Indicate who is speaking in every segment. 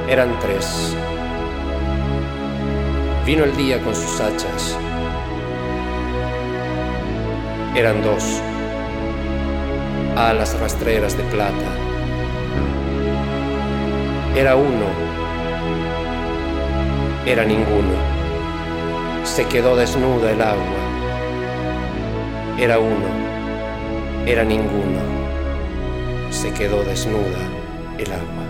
Speaker 1: Eran tres. Vino el día con sus hachas. Eran dos. Alas rastreras de plata. Era uno. Era ninguno. Se quedó desnuda el agua. Era uno. Era ninguno. Se quedó desnuda el agua.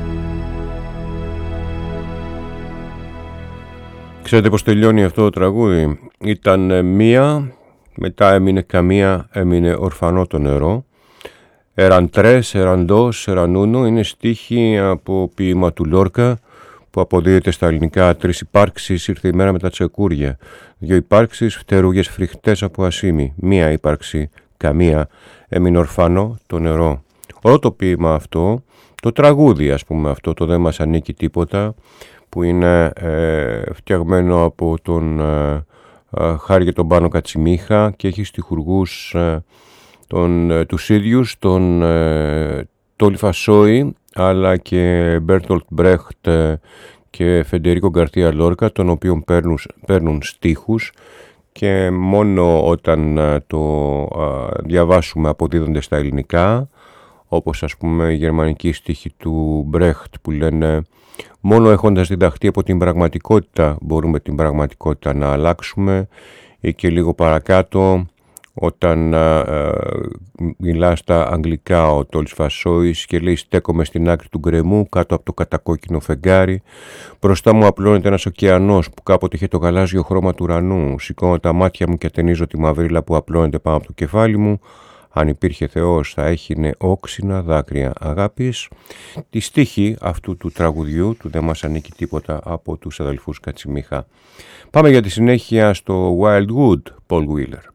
Speaker 2: Ξέρετε πως τελειώνει αυτό το τραγούδι? Ήταν μία, μετά έμεινε καμία, έμεινε ορφανό το νερό. Eran tres, eran dos, eran uno. Είναι στίχη από ποίημα του Λόρκα που αποδίδεται στα ελληνικά. Τρεις υπάρξεις, ήρθε η μέρα με τα τσεκούρια. Δύο υπάρξεις, φτερούγες φρικτές από ασήμι. Μία ύπαρξη, καμία, έμεινε ορφανό το νερό. Όλο το ποίημα αυτό, το τραγούδι ας πούμε αυτό, το «Δεν μας ανήκει τίποτα», που είναι φτιαγμένο από τον Χάρη και τον Πάνο Κατσιμίχα και έχει στιχουργούς τους ίδιους, τον Τόλι Φασόη, αλλά και Μπέρτολτ Μπρέχτ και Φεντερίκο Γκαρθία Λόρκα, των οποίων παίρνουν στίχους και μόνο όταν το διαβάσουμε αποδίδονται στα ελληνικά, όπως ας πούμε η γερμανική στίχη του Μπρέχτ που λένε «Μόνο έχοντας διδαχτεί από την πραγματικότητα μπορούμε την πραγματικότητα να αλλάξουμε», ή και λίγο παρακάτω όταν μιλά στα αγγλικά ο Τόλις Φασόης και λέει «Στέκομαι στην άκρη του γκρεμού κάτω από το κατακόκκινο φεγγάρι. Μπροστά μου απλώνεται ένας ωκεανός που κάποτε είχε το γαλάζιο χρώμα του ουρανού. Σηκώνω τα μάτια μου και ατενίζω τη μαυρίλα που απλώνεται πάνω από το κεφάλι μου. Αν υπήρχε Θεός θα έχινε όξινα δάκρυα αγάπης». Τη στίχη αυτού του τραγουδιού του «Δεν μας ανήκει τίποτα» από τους αδελφούς Κατσιμίχα. Πάμε για τη συνέχεια στο Wildwood, Paul Wheeler.